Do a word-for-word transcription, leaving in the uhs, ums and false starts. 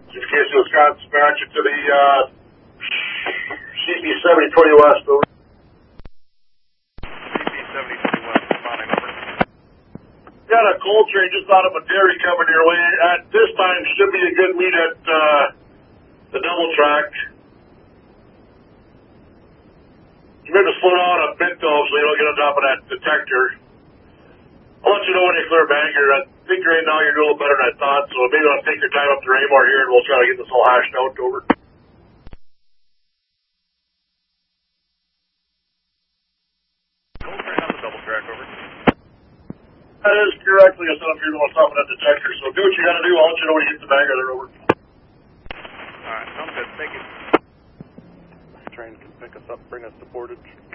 Just in case it was Wisconsin, match it to the uh, C P seventy twenty West, over. C P seventy twenty West, responding, over. Got a coal train just out of a dairy coming your way. At this time, should be a good meet at uh, the double track. You better slow down a bit though, so you don't get on top of that detector. I'll let you know when you clear Bangor. I think right now you're doing a little better than I thought, so maybe I'll take your time up to Raymore here, and we'll try to get this all hashed out. Over. Coal train on the double track, over. That is correct. Like I said, I'm here to stop that detector, so do what you got to do. I'll let you know when you get to Bangor. There, over. All right, sounds good. Thank you. Train can pick us up, bring us to Portage.